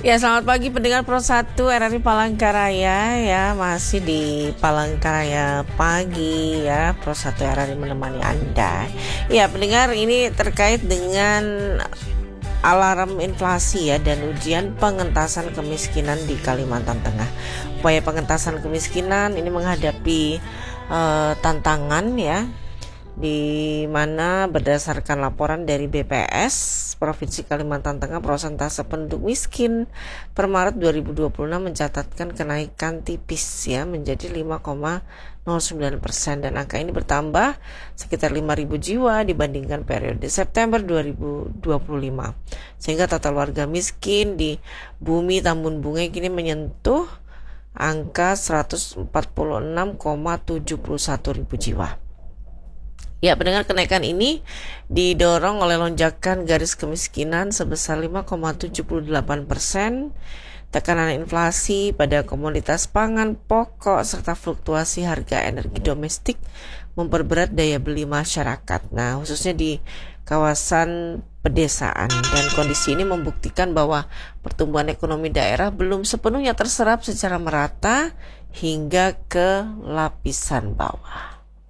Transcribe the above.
Ya, selamat pagi pendengar Pro 1 RRI Palangkaraya ya, masih di Palangkaraya pagi ya, Pro 1 RRI menemani Anda. Ya, pendengar, ini terkait dengan alarm inflasi ya dan ujian pengentasan kemiskinan di Kalimantan Tengah. Upaya pengentasan kemiskinan ini menghadapi tantangan ya, di mana berdasarkan laporan dari BPS Provinsi Kalimantan Tengah, persentase penduduk miskin per Maret 2026 mencatatkan kenaikan tipis ya menjadi 5,09% dan angka ini bertambah sekitar 5.000 jiwa dibandingkan periode September 2025, sehingga total warga miskin di Bumi Tambun Bunga kini menyentuh angka 146,71 ribu jiwa. Ya, pendengar, kenaikan ini didorong oleh lonjakan garis kemiskinan sebesar 5,78%, tekanan inflasi pada komoditas pangan pokok, serta fluktuasi harga energi domestik memperberat daya beli masyarakat. Nah, khususnya di kawasan pedesaan, dan kondisi ini membuktikan bahwa pertumbuhan ekonomi daerah belum sepenuhnya terserap secara merata hingga ke lapisan bawah.